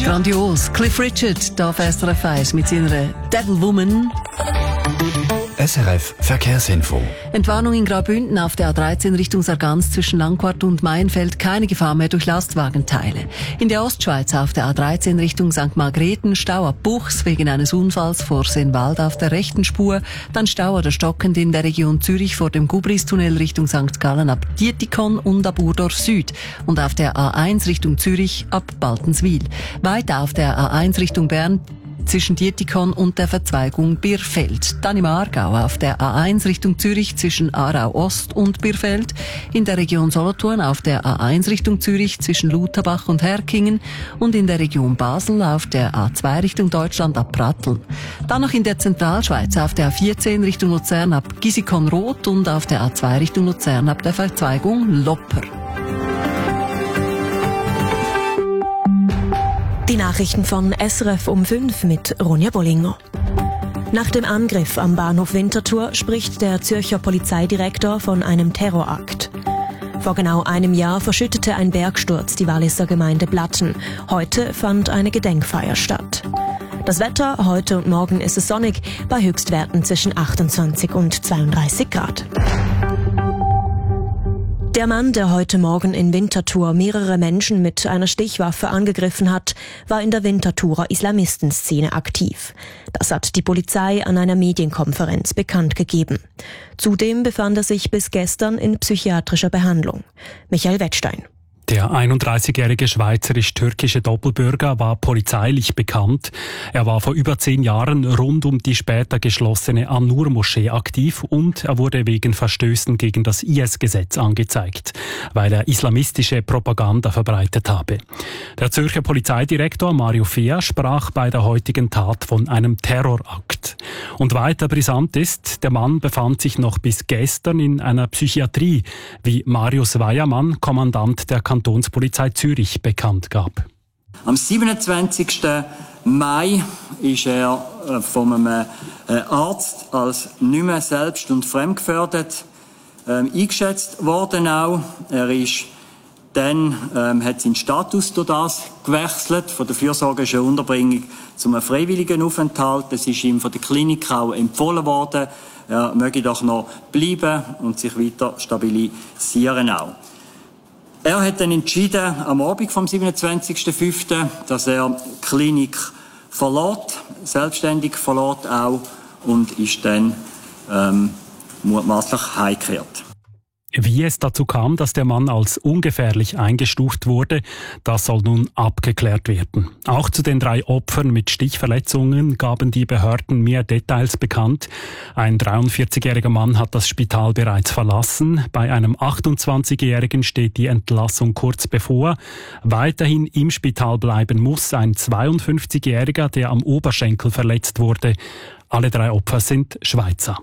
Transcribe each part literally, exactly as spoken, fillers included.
Grandios. Cliff Richard, da auf S R F eins mit seiner Devil Woman. S R F Verkehrsinfo. Entwarnung in Graubünden auf der A dreizehn Richtung Sargans zwischen Langquart und Maienfeld. Keine Gefahr mehr durch Lastwagenteile. In der Ostschweiz auf der A dreizehn Richtung Sankt Margrethen Stau ab Buchs wegen eines Unfalls vor Seenwald auf der rechten Spur. Dann Stau oder stockend in der Region Zürich vor dem Gubristunnel Richtung Sankt Gallen ab Dietikon und ab Urdorf Süd. Und auf der A eins Richtung Zürich ab Baltenswil. Weiter auf der A eins Richtung Bern zwischen Dietikon und der Verzweigung Birfeld. Dann im Aargau auf der A eins Richtung Zürich zwischen Aarau Ost und Birfeld. In der Region Solothurn auf der A eins Richtung Zürich zwischen Lutherbach und Herkingen. Und in der Region Basel auf der A zwei Richtung Deutschland ab Pratteln. Dann noch in der Zentralschweiz auf der A vierzehn Richtung Luzern ab Gisikon-Roth und auf der A zwei Richtung Luzern ab der Verzweigung Lopper. Die Nachrichten von S R F um fünf mit Ronja Bollinger. Nach dem Angriff am Bahnhof Winterthur spricht der Zürcher Polizeidirektor von einem Terrorakt. Vor genau einem Jahr verschüttete ein Bergsturz die Walliser Gemeinde Blatten. Heute fand eine Gedenkfeier statt. Das Wetter, heute und morgen ist es sonnig, bei Höchstwerten zwischen achtundzwanzig und zweiunddreißig Grad. Der Mann, der heute Morgen in Winterthur mehrere Menschen mit einer Stichwaffe angegriffen hat, war in der Winterthurer Islamistenszene aktiv. Das hat die Polizei an einer Medienkonferenz bekannt gegeben. Zudem befand er sich bis gestern in psychiatrischer Behandlung. Michael Wettstein. Der einunddreißigjährige schweizerisch-türkische Doppelbürger war polizeilich bekannt. Er war vor über zehn Jahren rund um die später geschlossene An-Nur-Moschee aktiv und er wurde wegen Verstößen gegen das I S-Gesetz angezeigt, weil er islamistische Propaganda verbreitet habe. Der Zürcher Polizeidirektor Mario Fea sprach bei der heutigen Tat von einem Terrorakt. Und weiter brisant ist, der Mann befand sich noch bis gestern in einer Psychiatrie, wie Marius Weiermann, Kommandant der Kantonspolizei Zürich, bekannt gab. Am siebenundzwanzigsten Mai ist er von einem Arzt als nicht mehr selbst- und fremdgefährdet ähm, eingeschätzt worden. Auch. Er ist dann ähm, hat seinen Status durch das gewechselt, von der fürsorgerischen Unterbringung zu einem freiwilligen Aufenthalt. Es ist ihm von der Klinik auch empfohlen worden, er möge doch noch bleiben und sich weiter stabilisieren auch. Er hat dann entschieden, am Abend vom siebenundzwanzigsten fünften dass er die Klinik verlässt, selbstständig verlässt auch und ist dann ähm, mutmaßlich heimgekehrt. Wie es dazu kam, dass der Mann als ungefährlich eingestuft wurde, das soll nun abgeklärt werden. Auch zu den drei Opfern mit Stichverletzungen gaben die Behörden mehr Details bekannt. Ein dreiundvierzigjähriger Mann hat das Spital bereits verlassen. Bei einem achtundzwanzigjährigen steht die Entlassung kurz bevor. Weiterhin im Spital bleiben muss ein zweiundfünfzigjähriger, der am Oberschenkel verletzt wurde. Alle drei Opfer sind Schweizer.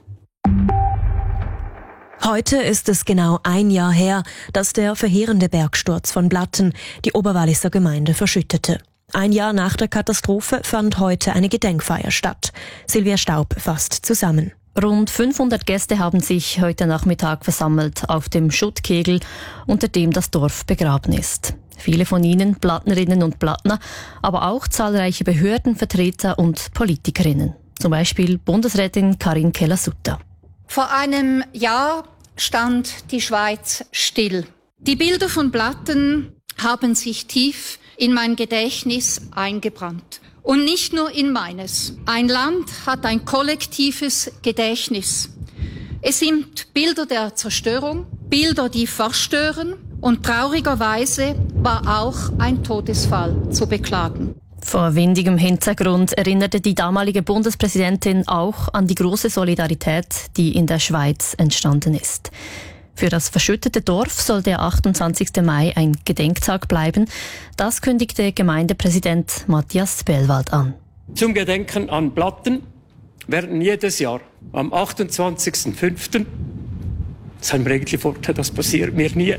Heute ist es genau ein Jahr her, dass der verheerende Bergsturz von Blatten die Oberwalliser Gemeinde verschüttete. Ein Jahr nach der Katastrophe fand heute eine Gedenkfeier statt. Silvia Staub fasst zusammen. Rund fünfhundert Gäste haben sich heute Nachmittag versammelt auf dem Schuttkegel, unter dem das Dorf begraben ist. Viele von ihnen Plattnerinnen und Plattner, aber auch zahlreiche Behördenvertreter und Politikerinnen. Zum Beispiel Bundesrätin Karin Keller-Sutter. Vor einem Jahr stand die Schweiz still. Die Bilder von Blatten haben sich tief in mein Gedächtnis eingebrannt. Und nicht nur in meines. Ein Land hat ein kollektives Gedächtnis. Es sind Bilder der Zerstörung, Bilder, die verstören, und traurigerweise war auch ein Todesfall zu beklagen. Vor windigem Hintergrund erinnerte die damalige Bundespräsidentin auch an die große Solidarität, die in der Schweiz entstanden ist. Für das verschüttete Dorf soll der achtundzwanzigsten Mai ein Gedenktag bleiben. Das kündigte Gemeindepräsident Matthias Bellwald an. Zum Gedenken an Blatten werden jedes Jahr am achtundzwanzigsten fünften Das ist ein regliche Wort, das passiert mir nie.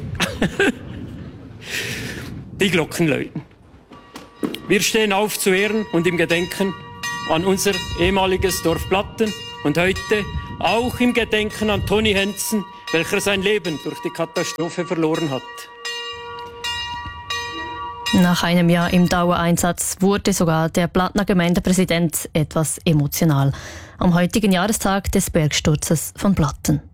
Die Glocken läuten. Wir stehen auf zu Ehren und im Gedenken an unser ehemaliges Dorf Blatten und heute auch im Gedenken an Toni Henzen, welcher sein Leben durch die Katastrophe verloren hat. Nach einem Jahr im Dauereinsatz wurde sogar der Blattner Gemeindepräsident etwas emotional. Am heutigen Jahrestag des Bergsturzes von Blatten.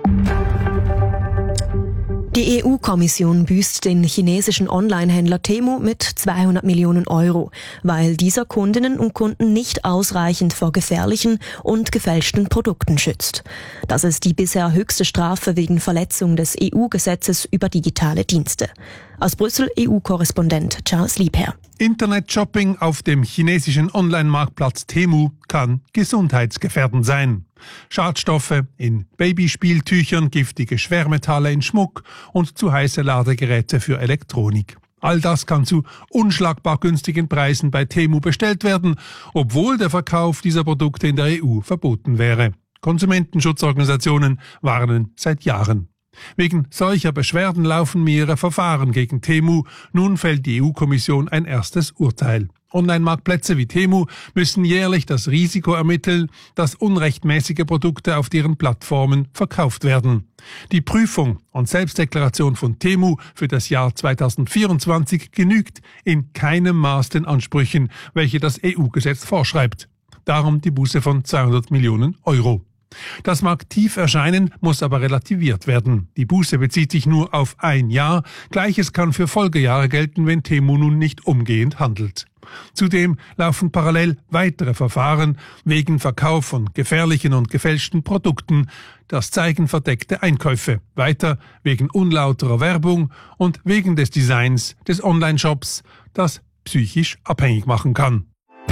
Die E U-Kommission büßt den chinesischen Online-Händler Temu mit zweihundert Millionen Euro, weil dieser Kundinnen und Kunden nicht ausreichend vor gefährlichen und gefälschten Produkten schützt. Das ist die bisher höchste Strafe wegen Verletzung des E U-Gesetzes über digitale Dienste. Aus Brüssel E U-Korrespondent Charles Liebherr. Internet-Shopping auf dem chinesischen Online-Marktplatz Temu kann gesundheitsgefährdend sein. Schadstoffe in Babyspieltüchern, giftige Schwermetalle in Schmuck und zu heiße Ladegeräte für Elektronik. All das kann zu unschlagbar günstigen Preisen bei Temu bestellt werden, obwohl der Verkauf dieser Produkte in der E U verboten wäre. Konsumentenschutzorganisationen warnen seit Jahren. Wegen solcher Beschwerden laufen mehrere Verfahren gegen Temu. Nun fällt die E U-Kommission ein erstes Urteil. Online-Marktplätze wie Temu müssen jährlich das Risiko ermitteln, dass unrechtmäßige Produkte auf deren Plattformen verkauft werden. Die Prüfung und Selbstdeklaration von Temu für das Jahr zweitausendvierundzwanzig genügt in keinem Maß den Ansprüchen, welche das E U-Gesetz vorschreibt. Darum die Buße von zweihundert Millionen Euro. Das mag tief erscheinen, muss aber relativiert werden. Die Buße bezieht sich nur auf ein Jahr. Gleiches kann für Folgejahre gelten, wenn Temu nun nicht umgehend handelt. Zudem laufen parallel weitere Verfahren wegen Verkauf von gefährlichen und gefälschten Produkten. Das zeigen verdeckte Einkäufe. Weiter wegen unlauterer Werbung und wegen des Designs des Online-Shops, das psychisch abhängig machen kann.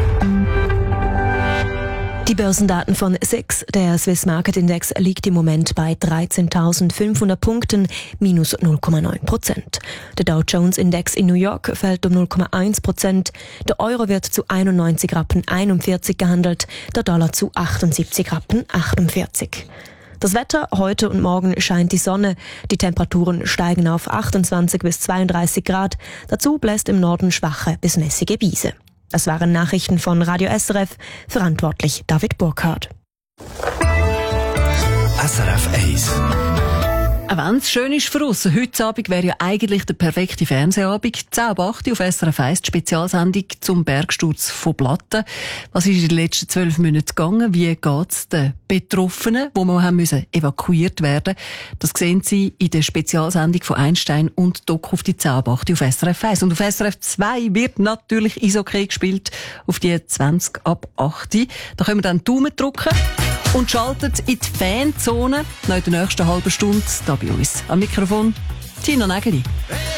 Die Börsendaten von S I X, der Swiss Market Index, liegt im Moment bei dreizehntausendfünfhundert Punkten, minus null Komma neun Prozent. Der Dow Jones Index in New York fällt um null Komma eins Prozent. Der Euro wird zu einundneunzig Rappen einundvierzig gehandelt, der Dollar zu achtundsiebzig Rappen achtundvierzig. Das Wetter: heute und morgen scheint die Sonne. Die Temperaturen steigen auf achtundzwanzig bis zweiunddreißig Grad. Dazu bläst im Norden schwache bis mäßige Brise. Das waren Nachrichten von Radio S R F, verantwortlich David Burkhardt. S R F eins. Wenn es schön ist für uns, heute Abend wäre ja eigentlich der perfekte Fernsehabend. zehn ab acht auf S R F eins, die Spezialsendung zum Bergsturz von Blatten. Was ist in den letzten zwölf Monaten gegangen? Wie geht es den Betroffenen, die wir haben müssen evakuiert werden? Das sehen Sie in der Spezialsendung von Einstein und Doc auf die zehn ab acht auf S R F eins. Und auf S R F zwei wird natürlich Eishockey gespielt, auf die zwanzig ab acht. Da können wir dann die Daumen drücken und schaltet in die Fanzone noch in der nächsten halben Stunde da bei uns. Am Mikrofon Tina Nägeli.